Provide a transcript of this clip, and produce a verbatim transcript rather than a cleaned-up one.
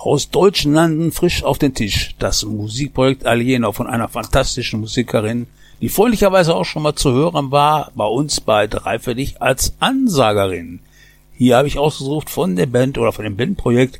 Aus deutschen Landen frisch auf den Tisch. Das Musikprojekt Alieno von einer fantastischen Musikerin, die freundlicherweise auch schon mal zu hören war, bei uns bei Drei für dich als Ansagerin. Hier habe ich ausgesucht von der Band oder von dem Bandprojekt